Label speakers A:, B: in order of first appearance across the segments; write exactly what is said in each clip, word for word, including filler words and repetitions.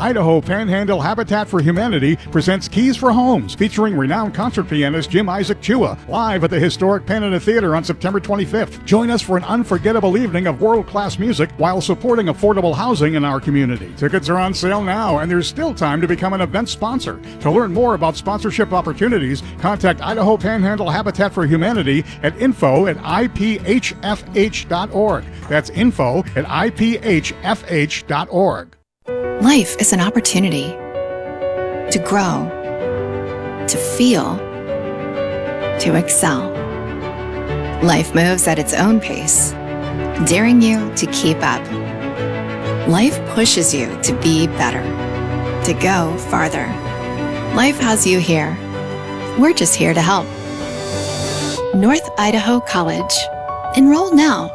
A: Idaho Panhandle Habitat for Humanity presents Keys for Homes, featuring renowned concert pianist Jim Isaac Chua, live at the historic Panada Theater on September twenty-fifth. Join us for an unforgettable evening of world-class music while supporting affordable housing in our community. Tickets are on sale now, and there's still time to become an event sponsor. To learn more about sponsorship opportunities, contact Idaho Panhandle Habitat for Humanity at info at I P H F H dot org. That's info at I P H F H dot org.
B: Life is an opportunity to grow, to feel, to excel. Life moves at its own pace, daring you to keep up. Life pushes you to be better, to go farther. Life has you here. We're just here to help. North Idaho College. Enroll now.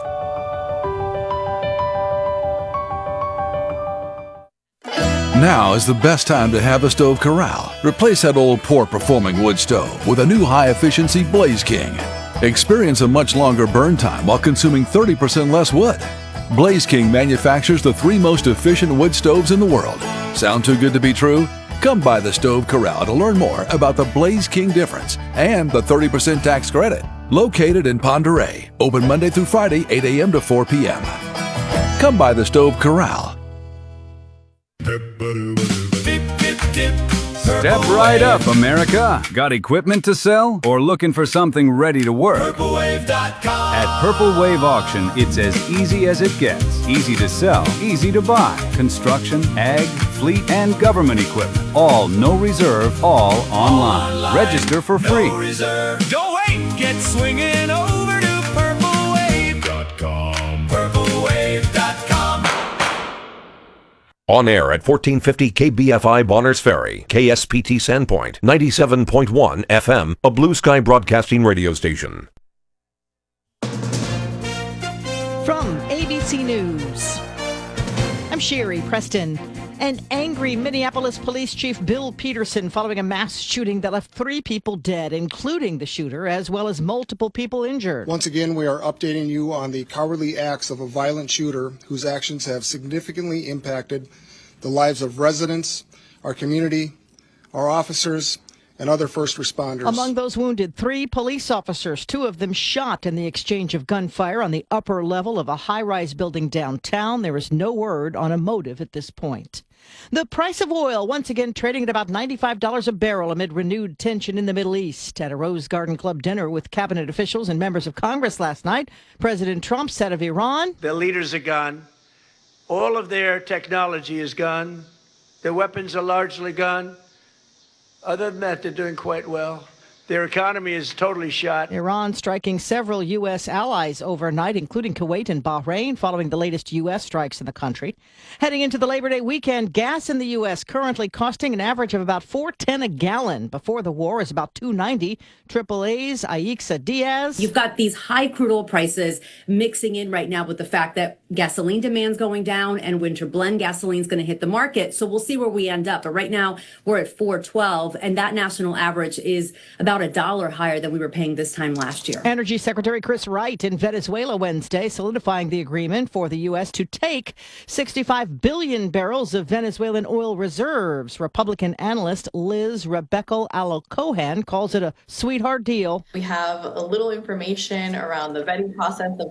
C: Now is the best time to have a stove corral. Replace that old poor-performing wood stove with a new high-efficiency Blaze King. Experience a much longer burn time while consuming thirty percent less wood. Blaze King manufactures the three most efficient wood stoves in the world. Sound too good to be true? Come by the Stove Corral to learn more about the Blaze King difference and the thirty percent tax credit. Located in Ponderay. Open Monday through Friday, eight a.m. to four p.m. Come by the Stove Corral.
D: Step right up, America. Got equipment to sell or looking for something ready to work? Purple Wave dot com. At Purple Wave Auction, it's as easy as it gets. Easy to sell, easy to buy. Construction, ag, fleet, and government equipment. All no reserve, all online. online. Register for free.
E: No reserve. Don't wait. Get swinging over to purple wave dot com. purple wave dot com.
F: On air at fourteen fifty K B F I Bonners Ferry, K S P T Sandpoint, ninety-seven point one F M, a Blue Sky Broadcasting radio station.
G: From A B C News, I'm Sherry Preston. An angry Minneapolis Police Chief Bill Peterson following a mass shooting that left three people dead, including the shooter, as well as multiple people injured.
H: Once again, we are updating you on the cowardly acts of a violent shooter whose actions have significantly impacted the lives of residents, our community, our officers, and other first responders.
G: Among those wounded, three police officers, two of them shot in the exchange of gunfire on the upper level of a high-rise building downtown. There is no word on a motive at this point. The price of oil once again trading at about ninety-five dollars a barrel amid renewed tension in the Middle East. At a Rose Garden Club dinner with cabinet officials and members of Congress last night, President Trump said of Iran,
I: "Their leaders are gone. All of their technology is gone. Their weapons are largely gone. Other than that, they're doing quite well. Their economy is totally shot."
G: Iran striking several U S allies overnight, including Kuwait and Bahrain, following the latest U S strikes in the country. Heading into the Labor Day weekend, gas in the U S currently costing an average of about four ten a gallon. Before the war is about two ninety. Triple A's Aixa Diaz.
J: You've got these high crude oil prices mixing in right now with the fact that gasoline demand's going down and winter blend gasoline is going to hit the market. So we'll see where we end up. But right now we're at four twelve, and that national average is about a dollar higher than we were paying this time last year.
G: Energy Secretary Chris Wright in Venezuela Wednesday, solidifying the agreement for the U S to take sixty-five billion barrels of Venezuelan oil reserves. Republican analyst Liz Rebecca Allo-Cohen calls it a sweetheart deal.
K: We have a little information around the vetting process of